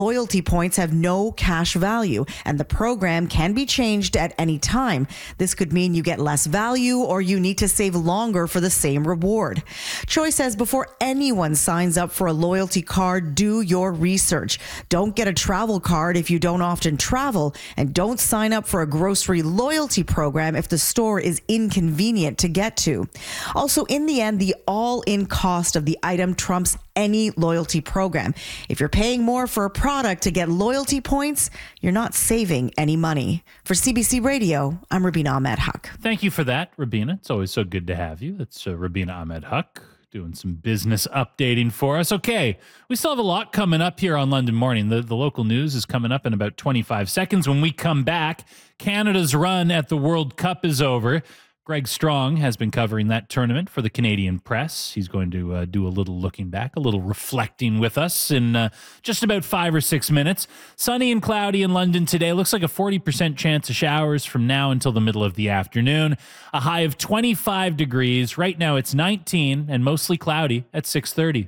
Loyalty points have no cash value, and the program can be changed at any time. This could mean you get less value or you need to save longer for the same reward. Choi says before anyone signs up for a loyalty card, do your research. Don't get a travel card if you don't often travel, and don't sign up for a grocery loyalty program if the store is inconvenient to get to. Also, in the end, the all-in cost of the item trumps any loyalty program. If you're paying more for a product to get loyalty points, you're not saving any money. For CBC Radio, I'm Rubina Ahmed Huq. Thank you for that, Rubina. It's always so good to have you. That's Rubina Ahmed Huq doing some business updating for us. Okay, we still have a lot coming up here on London Morning. The local news is coming up in about 25 seconds. When we come back, Canada's run at the World Cup is over. Greg Strong has been covering that tournament for the Canadian Press. He's going to do a little looking back, a little reflecting with us in just about 5 or 6 minutes. Sunny and cloudy in London today. Looks like a 40% chance of showers from now until the middle of the afternoon. A high of 25 degrees. Right now it's 19 and mostly cloudy at 6:30.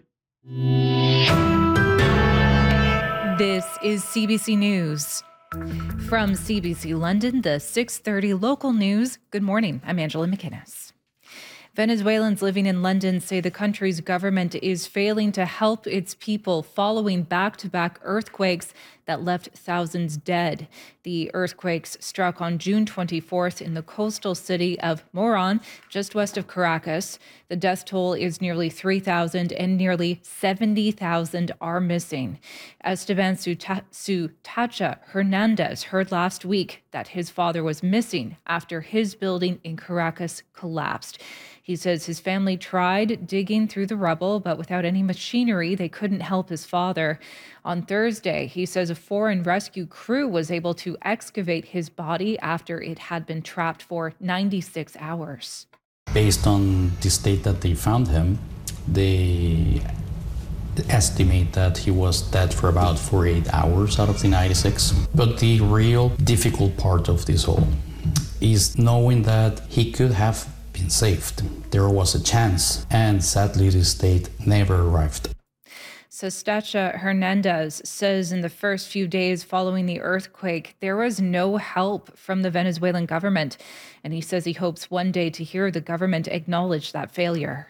This is CBC News. From CBC London, the 6:30 local news. Good morning. I'm Angela McInnes. Venezuelans living in London say the country's government is failing to help its people following back-to-back earthquakes that left thousands dead. The earthquakes struck on June 24th in the coastal city of Moron, just west of Caracas. The death toll is nearly 3,000 and nearly 70,000 are missing. Esteban Sutacha Hernandez heard last week that his father was missing after his building in Caracas collapsed. He says his family tried digging through the rubble, but without any machinery, they couldn't help his father. On Thursday, he says a foreign rescue crew was able to excavate his body after it had been trapped for 96 hours. Based on the state that they found him, they estimate that he was dead for about 48 hours out of the 96. But the real difficult part of this whole is knowing that he could have been saved. There was a chance, and sadly the state never arrived. Sutacha Hernandez says in the first few days following the earthquake, there was no help from the Venezuelan government. And he says he hopes one day to hear the government acknowledge that failure.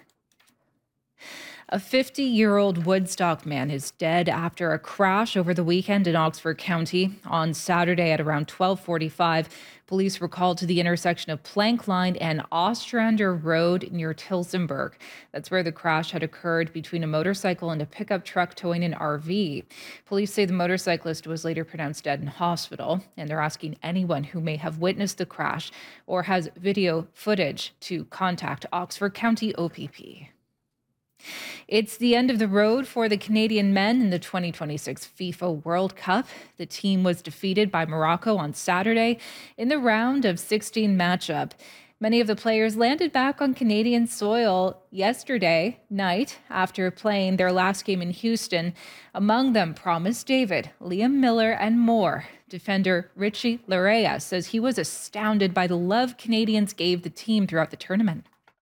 A 50-year-old Woodstock man is dead after a crash over the weekend in Oxford County. On Saturday at around 12:45, police were called to the intersection of Plank Line and Ostrander Road near Tilsonburg. That's where the crash had occurred between a motorcycle and a pickup truck towing an RV. Police say the motorcyclist was later pronounced dead in hospital, and they're asking anyone who may have witnessed the crash or has video footage to contact Oxford County OPP. It's the end of the road for the Canadian men in the 2026 FIFA World Cup. The team was defeated by Morocco on Saturday in the round of 16 matchup. Many of the players landed back on Canadian soil yesterday night after playing their last game in Houston. Among them, Promise David, Liam Miller, and more. Defender Richie Larea says he was astounded by the love Canadians gave the team throughout the tournament.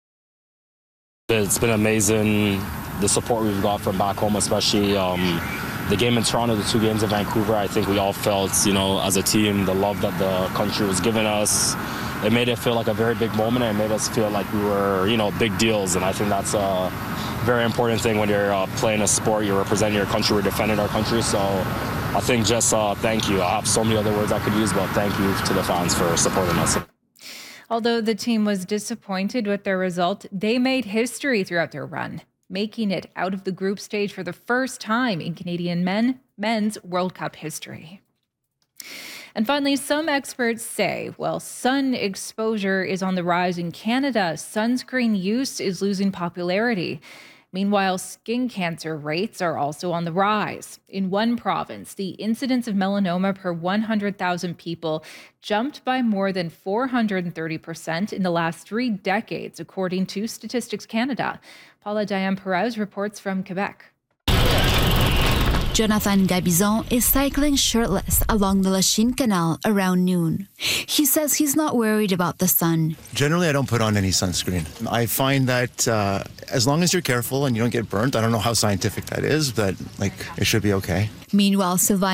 It's been amazing, the support we've got from back home, especially the game in Toronto, the 2 games in Vancouver. I think we all felt, as a team, the love that the country was giving us. It made it feel like a very big moment, and it made us feel like we were, big deals. And I think that's a very important thing when you're playing a sport, you're representing your country, we're defending our country. So I think just thank you. I have so many other words I could use, but thank you to the fans for supporting us. Although the team was disappointed with their result, they made history throughout their run, making it out of the group stage for the first time in Canadian men's World Cup history. And finally, some experts say, while sun exposure is on the rise in Canada, sunscreen use is losing popularity. Meanwhile, skin cancer rates are also on the rise. In one province, the incidence of melanoma per 100,000 people jumped by more than 430% in the last 3 decades, according to Statistics Canada. Paula Diane Perez reports from Quebec. Jonathan Gabizon is cycling shirtless along the Lachine Canal around noon. He says he's not worried about the sun. Generally, I don't put on any sunscreen. I find that as long as you're careful and you don't get burnt, I don't know how scientific that is, but it should be okay. Meanwhile, Sylvain